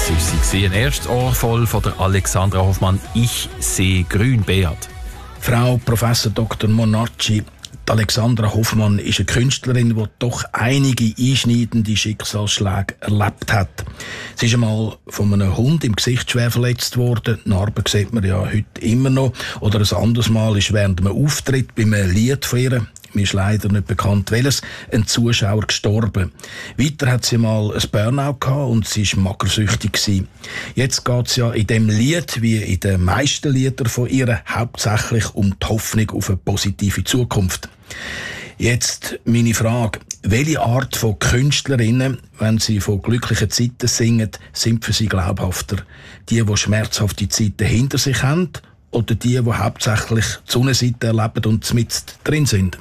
Das ist sie. Ein Erstohr voll von der Alexandra Hoffmann. Ich sehe grün, Beat. Frau Prof. Dr. Monarchi, die Alexandra Hoffmann ist eine Künstlerin, die doch einige einschneidende Schicksalsschläge erlebt hat. Sie ist einmal von einem Hund im Gesicht schwer verletzt worden. Die Narben sieht man ja heute immer noch. Oder ein anderes Mal ist während einem Auftritt bei einem Lied von ihr, mir ist leider nicht bekannt welches, ein Zuschauer gestorben. Weiter hat sie mal ein Burnout gehabt und sie war magersüchtig gewesen. Jetzt geht es ja in dem Lied, wie in den meisten Liedern von ihr, hauptsächlich um die Hoffnung auf eine positive Zukunft. Jetzt meine Frage: Welche Art von Künstlerinnen, wenn sie von glücklichen Zeiten singen, sind für sie glaubhafter? Die schmerzhafte Zeiten hinter sich haben, oder die hauptsächlich die Sonnenseite erleben und mit drin sind?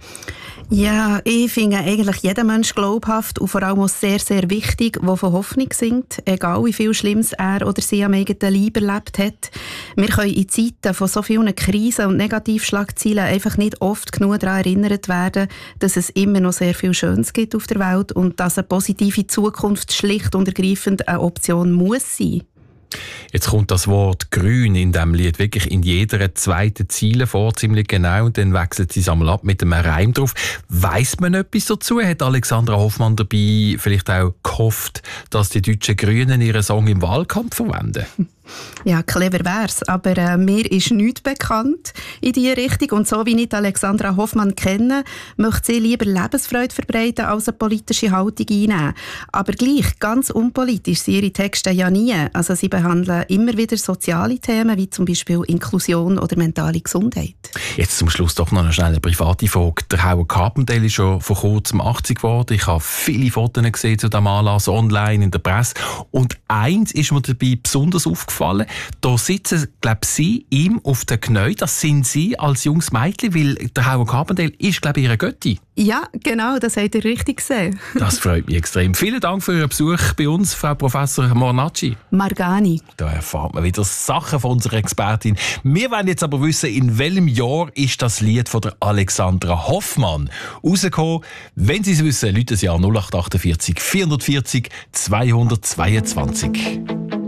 Ja, ich finde eigentlich jeden Mensch glaubhaft und vor allem auch sehr, sehr wichtig, der von Hoffnung singt, egal wie viel Schlimmes er oder sie am eigenen Leib erlebt hat. Wir können in Zeiten von so vielen Krisen und Negativschlagzeilen einfach nicht oft genug daran erinnert werden, dass es immer noch sehr viel Schönes gibt auf der Welt und dass eine positive Zukunft schlicht und ergreifend eine Option muss sein. Jetzt kommt das Wort grün in diesem Lied wirklich in jeder zweiten Zeile vor, ziemlich genau, und dann wechselt sie es einmal ab mit einem Reim drauf. Weiss man etwas dazu? Hat Alexandra Hoffmann dabei vielleicht auch gehofft, dass die deutschen Grünen ihren Song im Wahlkampf verwenden? Ja, clever wär's, aber mir ist nichts bekannt in diese Richtung. Und so wie ich Alexandra Hoffmann kenne, möchte sie lieber Lebensfreude verbreiten, als eine politische Haltung einnehmen. Aber gleich, ganz unpolitisch sind ihre Texte ja nie. Also sie behandeln immer wieder soziale Themen, wie zum Beispiel Inklusion oder mentale Gesundheit. Jetzt zum Schluss doch noch eine schnelle private Frage. Der Howard Carpendale ist schon vor kurzem 80 geworden. Ich habe viele Fotos gesehen zu diesem Anlass, online, in der Presse. Und eins ist mir dabei besonders aufgefallen. Da sitzen, glaube ich, Sie ihm auf den Knien. Das sind Sie als junges Mädchen, weil der Howard Carpendale ist, glaube ich, Ihre Götti. Ja, genau, das habt ihr richtig gesehen. Das freut mich extrem. Vielen Dank für Ihren Besuch bei uns, Frau Professor Monarchi. Margani. Da erfahrt man wieder Sachen von unserer Expertin. Wir wollen jetzt aber wissen, in welchem Jahr ist das Lied von der Alexandra Hoffmann rausgekommen. Wenn Sie es wissen, rufen Sie an 0848 440 222.